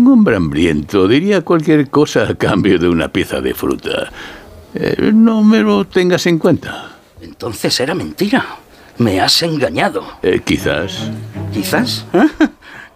un hombre hambriento diría cualquier cosa a cambio de una pieza de fruta. No me lo tengas en cuenta. Entonces era mentira. Me has engañado. Quizás. ¿Quizás?